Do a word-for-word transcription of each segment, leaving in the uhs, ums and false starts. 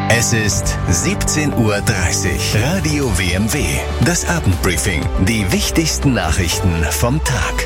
Es ist siebzehn Uhr dreißig. Radio W M W. Das Abendbriefing. Die wichtigsten Nachrichten vom Tag.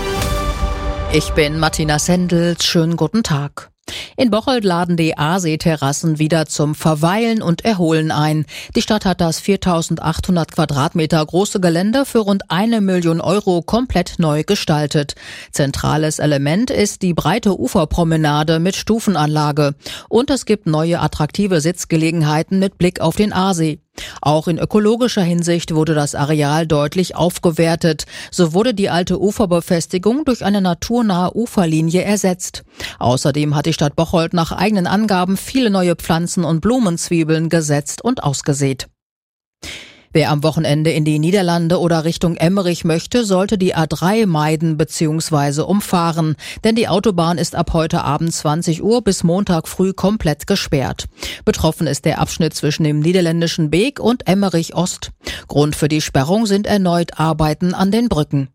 Ich bin Martina Sendel. Schönen guten Tag. In Bocholt laden die Aasee-Terrassen wieder zum Verweilen und Erholen ein. Die Stadt hat das viertausendachthundert Quadratmeter große Gelände für rund eine Million Euro komplett neu gestaltet. Zentrales Element ist die breite Uferpromenade mit Stufenanlage. Und es gibt neue attraktive Sitzgelegenheiten mit Blick auf den Aasee. Auch in ökologischer Hinsicht wurde das Areal deutlich aufgewertet. So wurde die alte Uferbefestigung durch eine naturnahe Uferlinie ersetzt. Außerdem hat die Stadt Bocholt nach eigenen Angaben viele neue Pflanzen und Blumenzwiebeln gesetzt und ausgesät. Wer am Wochenende in die Niederlande oder Richtung Emmerich möchte, sollte die A drei meiden bzw. umfahren. Denn die Autobahn ist ab heute Abend zwanzig Uhr bis Montag früh komplett gesperrt. Betroffen ist der Abschnitt zwischen dem niederländischen Beek und Emmerich Ost. Grund für die Sperrung sind erneut Arbeiten an den Brücken.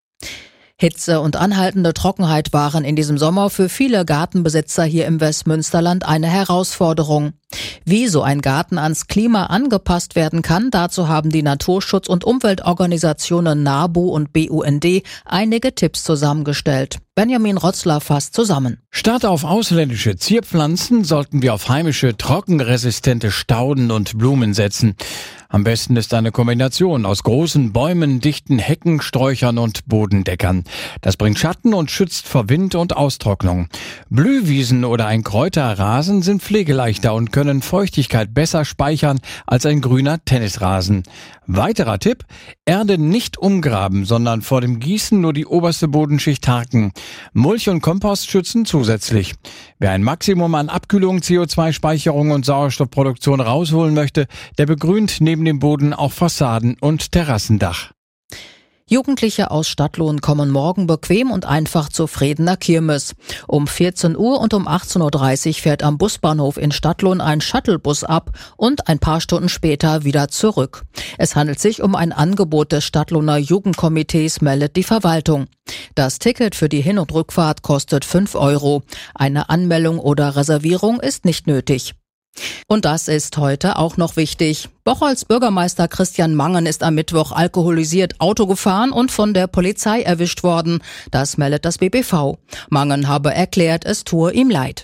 Hitze und anhaltende Trockenheit waren in diesem Sommer für viele Gartenbesitzer hier im Westmünsterland eine Herausforderung. Wie so ein Garten ans Klima angepasst werden kann, dazu haben die Naturschutz- und Umweltorganisationen NABU und B U N D einige Tipps zusammengestellt. Benjamin Rotzler fasst zusammen. Statt auf ausländische Zierpflanzen sollten wir auf heimische, trockenresistente Stauden und Blumen setzen. Am besten ist eine Kombination aus großen Bäumen, dichten Hecken, Sträuchern und Bodendeckern. Das bringt Schatten und schützt vor Wind und Austrocknung. Blühwiesen oder ein Kräuterrasen sind pflegeleichter und können Feuchtigkeit besser speichern als ein grüner Tennisrasen. Weiterer Tipp: Erde nicht umgraben, sondern vor dem Gießen nur die oberste Bodenschicht harken. Mulch und Kompost schützen zusätzlich. Wer ein Maximum an Abkühlung, C O zwei Speicherung und Sauerstoffproduktion rausholen möchte, der begrünt neben dem Boden auch Fassaden und Terrassendach. Jugendliche aus Stadtlohn kommen morgen bequem und einfach zur Fredener Kirmes. Um vierzehn Uhr und um achtzehn Uhr dreißig fährt am Busbahnhof in Stadtlohn ein Shuttlebus ab und ein paar Stunden später wieder zurück. Es handelt sich um ein Angebot des Stadtlohner Jugendkomitees, meldet die Verwaltung. Das Ticket für die Hin- und Rückfahrt kostet fünf Euro. Eine Anmeldung oder Reservierung ist nicht nötig. Und das ist heute auch noch wichtig. Bocholts Bürgermeister Christian Mangen ist am Mittwoch alkoholisiert Auto gefahren und von der Polizei erwischt worden. Das meldet das B B V. Mangen habe erklärt, es tue ihm leid.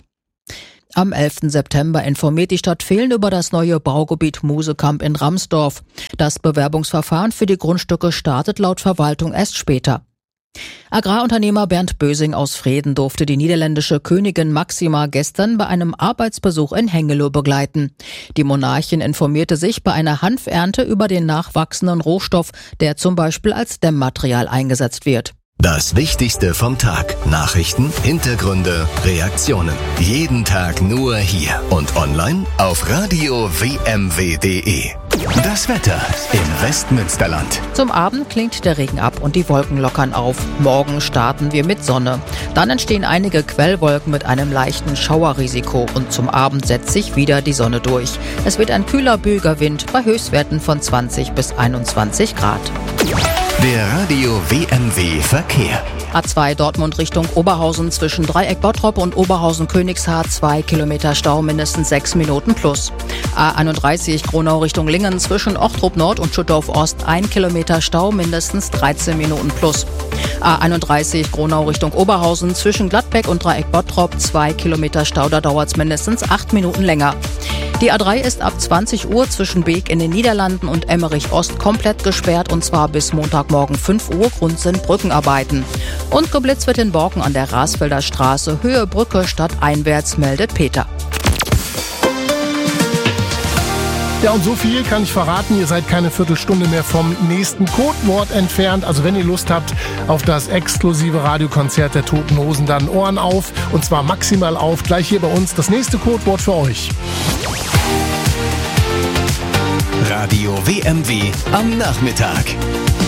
Am elften September informiert die Stadt Vehlen über das neue Baugebiet Musekamp in Ramsdorf. Das Bewerbungsverfahren für die Grundstücke startet laut Verwaltung erst später. Agrarunternehmer Bernd Bösing aus Vreden durfte die niederländische Königin Maxima gestern bei einem Arbeitsbesuch in Hengelo begleiten. Die Monarchin informierte sich bei einer Hanfernte über den nachwachsenden Rohstoff, der zum Beispiel als Dämmmaterial eingesetzt wird. Das Wichtigste vom Tag. Nachrichten, Hintergründe, Reaktionen. Jeden Tag nur hier und online auf radio w m w punkt d e. Das Wetter im Westmünsterland. Zum Abend klingt der Regen ab und die Wolken lockern auf. Morgen starten wir mit Sonne. Dann entstehen einige Quellwolken mit einem leichten Schauerrisiko und zum Abend setzt sich wieder die Sonne durch. Es wird ein kühler Böiger-Wind bei Höchstwerten von zwanzig bis einundzwanzig Grad. Der Radio W M W Verkehr. A zwei Dortmund Richtung Oberhausen zwischen Dreieck Bottrop und Oberhausen-Königshaar zwei Kilometer Stau, mindestens sechs Minuten plus. A einunddreißig Gronau Richtung Lingen zwischen Ochtrup Nord und Schüttorf Ost ein Kilometer Stau, mindestens dreizehn Minuten plus. A einunddreißig Gronau Richtung Oberhausen zwischen Gladbeck und Dreieck Bottrop zwei Kilometer Stau, da dauert es mindestens acht Minuten länger. Die A drei ist ab zwanzig Uhr zwischen Beek in den Niederlanden und Emmerich Ost komplett gesperrt und zwar bis Montagmorgen fünf Uhr. Grund sind Brückenarbeiten. Und geblitzt wird in Borken an der Rasfelder Straße, Höhe Brücke stadteinwärts, meldet Peter. Ja, und so viel kann ich verraten. Ihr seid keine Viertelstunde mehr vom nächsten Codewort entfernt. Also wenn ihr Lust habt auf das exklusive Radiokonzert der Toten Hosen, dann Ohren auf. Und zwar maximal auf. Gleich hier bei uns das nächste Codewort für euch. Radio W M W am Nachmittag.